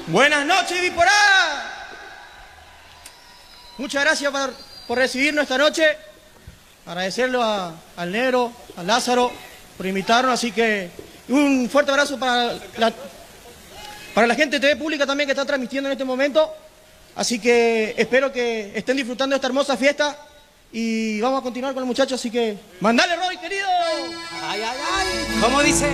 Buenas noches, Biporá. Muchas gracias por recibirnos esta noche. Agradecerlo al Negro, a Lázaro, por invitarnos. Así que un fuerte abrazo para la gente de TV Pública también que está transmitiendo en este momento. Así que espero que estén disfrutando de esta hermosa fiesta. Y vamos a continuar con los muchachos, así que... ¡Mandale, Roy, querido! ¡Ay, ay, ay! ¿Cómo dice?